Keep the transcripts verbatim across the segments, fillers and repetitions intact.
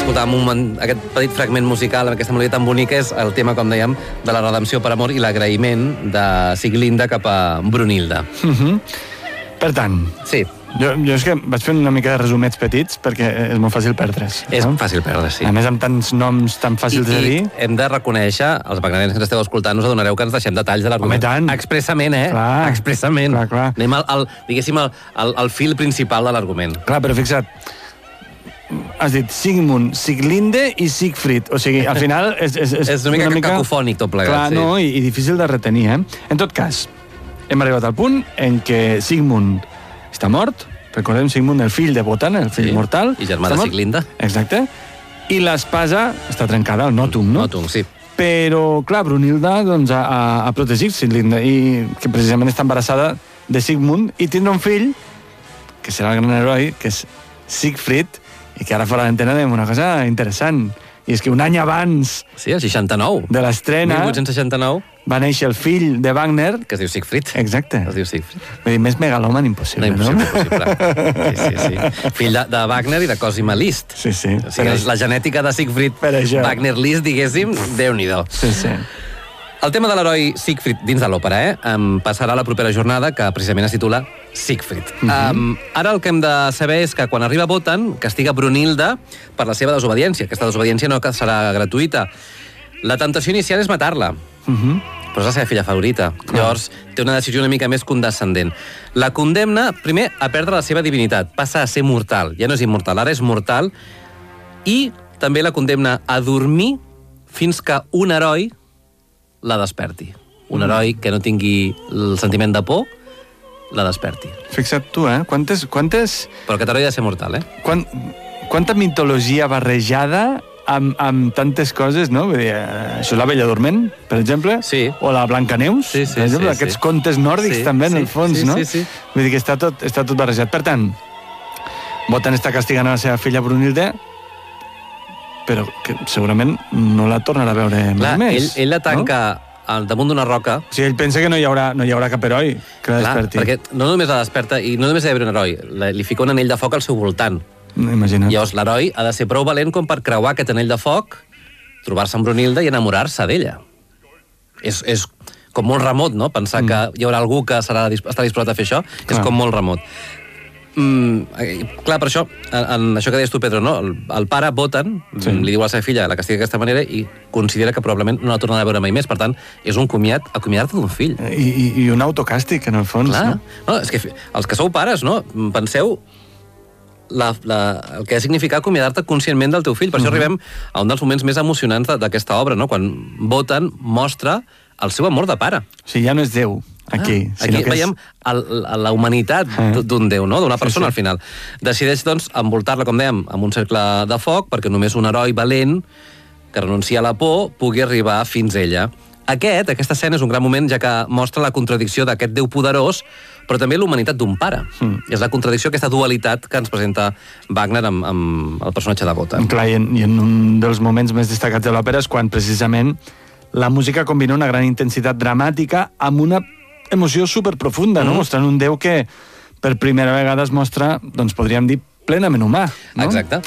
escoltàvem un moment, aquest petit fragment musical, amb aquesta melodia tan bonica, és el tema, com dèiem, de la redempció per amor i l'agraïment de Siglinda cap a Brunilda. Uh-huh. Per tant... Sí. Jo, jo és que vaig fer una mica de resumets petits perquè és molt fàcil perdre's. És no? fàcil perdre's, sí. A més, amb tants noms tan fàcils I, de dir... I hem de reconèixer, els wagnerians que ens esteu escoltant, us adonareu que ens deixem detalls de l'argument. Home, tant. Expressament, eh? Clar. Expressament. Clar, clar. Anem al, al diguéssim, al, al, al fil principal de l'argument. Clar, però fixa't, has dit Sigmund, Siglinde i Siegfried. O sigui, al final és... És, és, és una mica, una mica cacofònic tot plegat. Clar, sí. no, i, i difícil de retenir, eh? En tot cas, hem arribat al punt en què Sigmund està mort. Recordem Sigmund, el fill de Wotan, el fill sí. mortal. I germà de Siglinda. Exacte. I l'espasa està trencada, el Notum, no? Notum, sí. Però, clar, Brunilda doncs, ha, ha protegit Siglinda i que precisament està embarassada de Sigmund i tindrà un fill, que serà el gran heroi, que és Siegfried, i que ara fora d'antena dèiem una cosa interessant. I és que un any abans... Sí, el seixanta-nou. De l'estrena... mil vuit-cents seixanta-nou. Va néixer el fill de Wagner... Que es diu Siegfried. Exacte. Es diu Siegfried. Vull dir, més megaloman impossible, no? Impossible, no? Impossible. Sí, sí, sí. Fill de, de Wagner i de Cosima Liszt. Sí, sí. O sigui, la genètica de Siegfried Wagner-Liszt, diguéssim, Déu-n'hi-do. Sí, sí. El tema de l'heroi Siegfried dins de l'òpera, eh, em passarà la propera jornada, que precisament es titula Siegfried. Uh-huh. um, ara el que hem de saber és que quan arriba Wotan, castiga Brunilda per la seva desobediència. Aquesta desobediència no serà gratuïta. La temptació inicial és matar-la, uh-huh. però és la seva filla favorita. Uh-huh. Llavors, té una decisió una mica més condescendent. La condemna, primer, a perdre la seva divinitat. Passa a ser mortal. Ja no és immortal, ara és mortal. I també la condemna a dormir fins que un heroi la desperti. Un heroi que no tingui el sentiment de por, la desperti. Fixa't tu, eh? Quantes... quantes... Però aquest heroi ha de ser mortal, eh? Quant, quanta mitologia barrejada amb, amb tantes coses, no? Vull dir, això és la Bella Dorment, per exemple? Sí. O la Blancaneus, sí, sí, per exemple, sí, aquests sí. contes nòrdics sí, també, en sí, el fons, sí, no? Sí, sí. Vull dir que està tot, està tot barrejat. Per tant, Wotan està castigant a la seva filla Brunilda, però que segurament no la tornarà a veure Clar, mai més. Ell, ell la tanca no? al damunt d'una roca. O sigui, ell pensa que no hi haurà, no hi haurà cap heroi que la Clar, desperti. perquè no només la desperta, i no només ha d'haver un heroi, li fica un anell de foc al seu voltant. Imagina't. Llavors, l'heroi ha de ser prou valent com per creuar aquest anell de foc, trobar-se amb Brunilda i enamorar-se d'ella. És, és com molt remot, no? Pensar mm. que hi haurà algú que serà, estarà disposat a fer això, Clar. És com molt remot. Mm, clar, per això, en, en això que deies tu, Pedro, no? el, el pare, Wotan, sí. li diu a la seva filla, la castiga d'aquesta manera i considera que probablement no la tornarà a veure mai més. Per tant, és un comiat, acomiadar-te d'un fill. I, i, I un autocàstig, en el fons, clar. no? No, és que els que sou pares, no? Penseu la, la, el que ha significat acomiadar-te conscientment del teu fill. Per uh-huh. això arribem a un dels moments més emocionants d'aquesta obra, no? Quan Wotan mostra el seu amor de pare. O sigui, ja no és Déu, aquí. Ah, aquí veiem el, la humanitat d'un Déu, no? D'una persona, sí, sí. al final. Decideix, doncs, envoltar-la, com dèiem, amb un cercle de foc, perquè només un heroi valent que renuncia a la por pugui arribar fins a ella. Aquest, aquesta escena és un gran moment, ja que mostra la contradicció d'aquest Déu poderós, però també l'humanitat d'un pare. Mm. És la contradicció, aquesta dualitat que ens presenta Wagner amb, amb el personatge de Wotan. Clar, i en, i en un dels moments més destacats de l'òpera és quan, precisament, la música combina una gran intensitat dramàtica amb una emoció superprofunda, no? Mm. Mostrant un Déu que per primera vegada es mostra, doncs podríem dir, plenament humà. No? Exacte.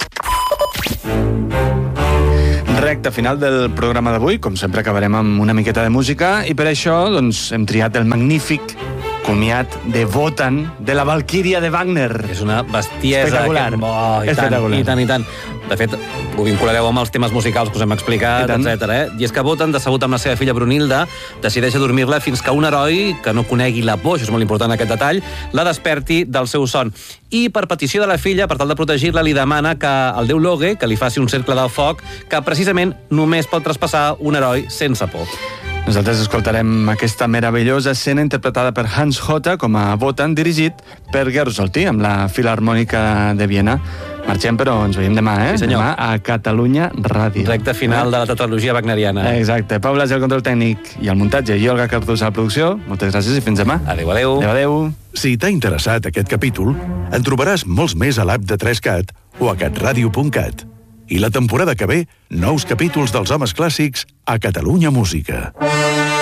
Recte final del programa d'avui, com sempre acabarem amb una miqueta de música, i per això doncs, hem triat el magnífic comiat de Wotan, de la Valquíria de Wagner. És una bestiesa. Espectacular. Aquest... Oh, i, tant, i tant, i tant. De fet, ho vinculareu amb els temes musicals que us hem explicat, etcètera. Eh? I és que Wotan, decebut amb la seva filla Brunilda, decideix adormir-la fins que un heroi que no conegui la por, això és molt important aquest detall, la desperti del seu son. I per petició de la filla, per tal de protegir-la, li demana que el déu Loge, que li faci un cercle de foc, que precisament només pot traspassar un heroi sense por. Nosaltres escoltarem aquesta meravellosa escena interpretada per Hans Hotta com a Wotan, dirigit per Gerd Solti, amb la Filharmònica de Viena. Marxem, però ens veiem demà, eh? Sí, demà a Catalunya Ràdio. Recte final de la tetralogia wagneriana. Exacte. Pau Blas, el control tècnic i el muntatge, i Olga Cardús a la producció. Moltes gràcies i fins demà. Adéu, adéu. Adéu, adéu. Si t'ha interessat aquest capítol, en trobaràs molts més a l'app de tres cat o a catradio punt cat. I la temporada que ve, nous capítols dels homes clàssics a Catalunya Música.